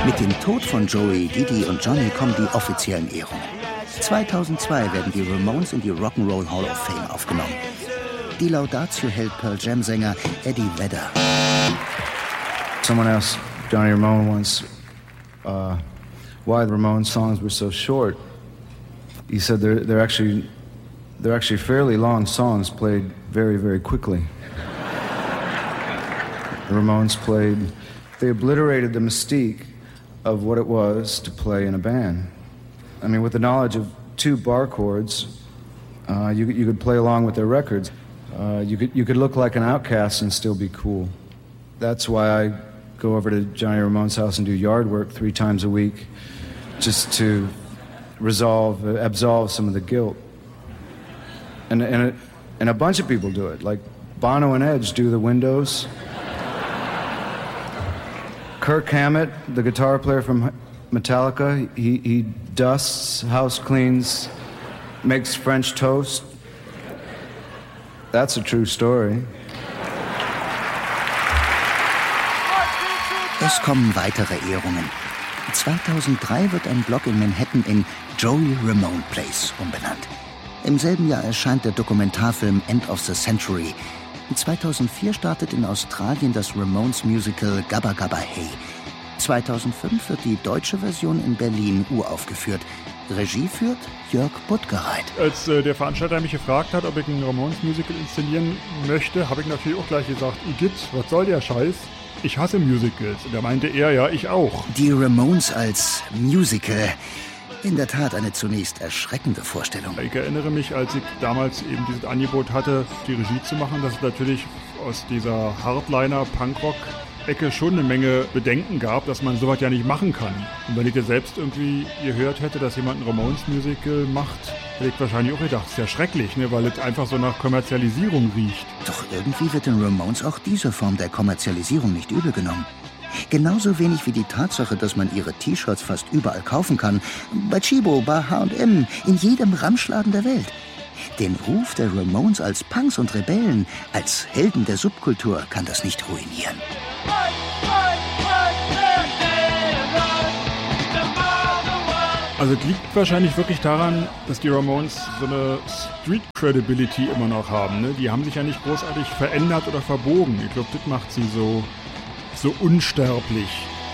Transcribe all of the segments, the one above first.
Mit dem Tod von Joey, Didi und Johnny kommen die offiziellen Ehrungen. 2002 werden die Ramones in die Rock'n'Roll Hall of Fame aufgenommen. Die Laudatio hält Pearl Jam-Sänger Eddie Vedder. Someone asked Johnny Ramone once why the Ramones songs were so short. He said they're actually fairly long songs played very, very quickly. The Ramones they obliterated the mystique of what it was to play in a band. I mean, with the knowledge of 2 bar chords, you could play along with their records. You could look like an outcast and still be cool. That's why I go over to Johnny Ramone's house and do yard work 3 times a week, just to absolve some of the guilt. And a bunch of people do it, like Bono and Edge do the windows. Kirk Hammett, the guitar player from Metallica, he dusts, house cleans, makes French toast. That's a true story. Es kommen weitere Ehrungen. 2003 wird ein Block in Manhattan in Joey Ramone Place umbenannt. Im selben Jahr erscheint der Dokumentarfilm End of the Century. 2004 startet in Australien das Ramones-Musical Gabba Gabba Hey. 2005 wird die deutsche Version in Berlin uraufgeführt. Regie führt Jörg Buttgereit. Als der Veranstalter mich gefragt hat, ob ich ein Ramones-Musical inszenieren möchte, habe ich natürlich auch gleich gesagt, Igitt, was soll der Scheiß? Ich hasse Musicals. Und da meinte er, ja, ich auch. Die Ramones als Musical. In der Tat eine zunächst erschreckende Vorstellung. Ich erinnere mich, als ich damals eben dieses Angebot hatte, die Regie zu machen, dass es natürlich aus dieser Hardliner-Punkrock-Ecke schon eine Menge Bedenken gab, dass man sowas ja nicht machen kann. Und wenn ich jetzt selbst irgendwie gehört hätte, dass jemand ein Ramones-Musical macht, hätte ich wahrscheinlich auch gedacht, das ist ja schrecklich, ne, weil es einfach so nach Kommerzialisierung riecht. Doch irgendwie wird den Ramones auch diese Form der Kommerzialisierung nicht übel genommen. Genauso wenig wie die Tatsache, dass man ihre T-Shirts fast überall kaufen kann. Bei Chibo, bei H&M, in jedem Ramschladen der Welt. Den Ruf der Ramones als Punks und Rebellen, als Helden der Subkultur kann das nicht ruinieren. Also es liegt wahrscheinlich wirklich daran, dass die Ramones so eine Street-Credibility immer noch haben. Ne? Die haben sich ja nicht großartig verändert oder verbogen. Ich glaube, das macht sie so unsterblich.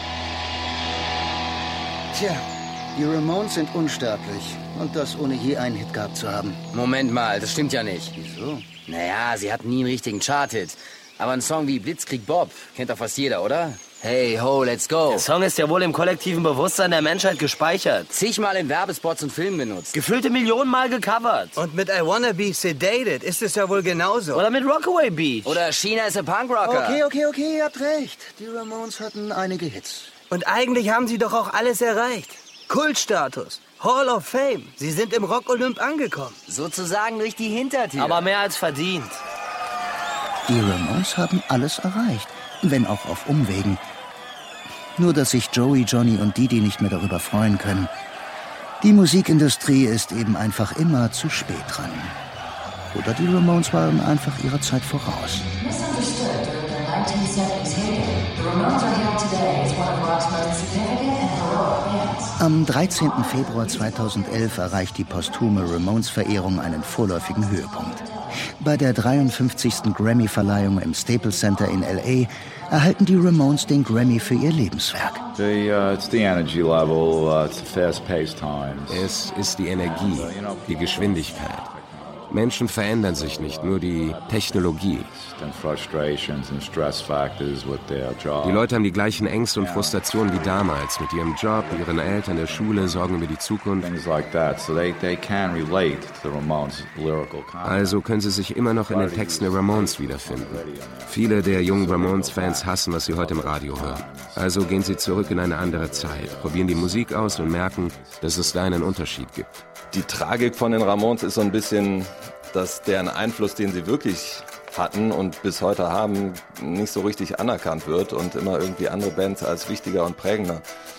Tja, die Ramones sind unsterblich. Und das ohne je einen Hit gehabt zu haben. Moment mal, das stimmt ja nicht. Wieso? Naja, sie hatten nie einen richtigen Chart-Hit. Aber ein Song wie Blitzkrieg Bob kennt doch fast jeder, oder? Hey, ho, let's go. Der Song ist ja wohl im kollektiven Bewusstsein der Menschheit gespeichert. Zigmal in Werbespots und Filmen benutzt. Gefühlte Millionen Mal gecovert. Und mit I Wanna Be Sedated ist es ja wohl genauso. Oder mit Rockaway Beach. Oder China is a Punkrocker. Okay, ihr habt recht. Die Ramones hatten einige Hits. Und eigentlich haben sie doch auch alles erreicht. Kultstatus, Hall of Fame. Sie sind im Rock-Olymp angekommen. Sozusagen durch die Hintertür. Aber mehr als verdient. Die Ramones haben alles erreicht, wenn auch auf Umwegen. Nur, dass sich Joey, Johnny und Didi nicht mehr darüber freuen können. Die Musikindustrie ist eben einfach immer zu spät dran. Oder die Ramones waren einfach ihrer Zeit voraus. Am 13. Februar 2011 erreicht die posthume Ramones-Verehrung einen vorläufigen Höhepunkt. Bei der 53. Grammy-Verleihung im Staples Center in L.A. erhalten die Ramones den Grammy für ihr Lebenswerk. It's the energy level, it's the fast-paced times. Es ist die Energie, die Geschwindigkeit. Menschen verändern sich nicht, nur die Technologie. Die Leute haben die gleichen Ängste und Frustrationen wie damals, mit ihrem Job, ihren Eltern, der Schule, Sorgen über die Zukunft. Also können sie sich immer noch in den Texten der Ramones wiederfinden. Viele der jungen Ramones-Fans hassen, was sie heute im Radio hören. Also gehen sie zurück in eine andere Zeit, probieren die Musik aus und merken, dass es da einen Unterschied gibt. Die Tragik von den Ramones ist so ein bisschen, dass deren Einfluss, den sie wirklich hatten und bis heute haben, nicht so richtig anerkannt wird und immer irgendwie andere Bands als wichtiger und prägender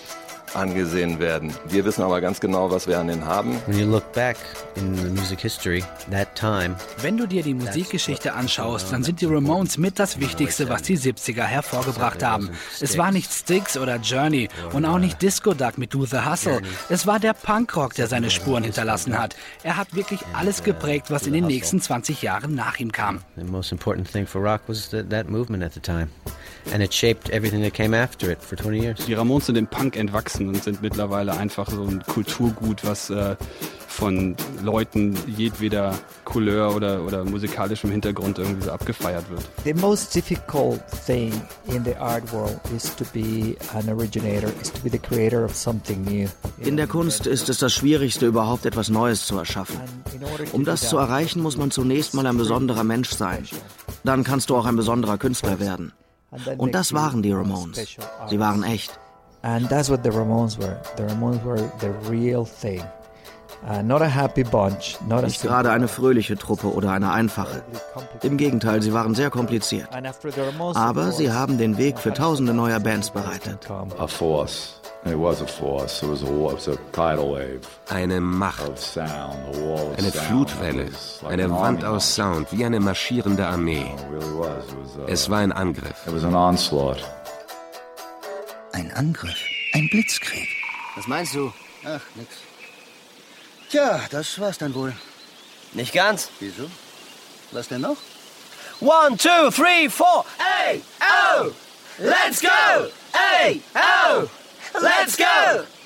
angesehen werden. Wir wissen aber ganz genau, was wir an denen haben. When you look back in the music history, that time. Wenn du dir die Musikgeschichte anschaust, dann sind die Ramones mit das Wichtigste, was die 70er hervorgebracht haben. Es war nicht Styx oder Journey und auch nicht Disco Duck mit Do the Hustle. Es war der Punkrock, der seine Spuren hinterlassen hat. Er hat wirklich alles geprägt, was in den nächsten 20 Jahren nach ihm kam. The most important thing for rock was that movement at the time. And it shaped everything that came after it for 20 years. Die Ramones sind im Punk entwachsen und sind mittlerweile einfach so ein Kulturgut, was von Leuten jedweder Couleur oder musikalischem Hintergrund irgendwie so abgefeiert wird. The most difficult thing in the art world is to be an originator, is to be the creator of something new. In der Kunst ist es das Schwierigste, überhaupt etwas Neues zu erschaffen. Um das zu erreichen, muss man zunächst mal ein besonderer Mensch sein. Dann kannst du auch ein besonderer Künstler werden. Und das waren die Ramones. Sie waren echt. And that's what the Ramones were. The Ramones were the real thing. Not a happy bunch, not Nicht gerade eine fröhliche Truppe oder eine einfache. Im Gegenteil, sie waren sehr kompliziert. Aber sie haben den Weg für tausende neuer Bands bereitet. A force. It was a force. It was a tidal wave. Eine Macht. Eine Flutwelle. Eine Wand aus Sound, wie eine marschierende Armee. Es war ein Angriff. It was an onslaught. Ein Angriff. Ein Blitzkrieg. Was meinst du? Ach, nix. Tja, das war's dann wohl. Nicht ganz. Wieso? Was denn noch? 1, 2, 3, 4. Hey, oh! Let's go! Hey, oh! Let's go!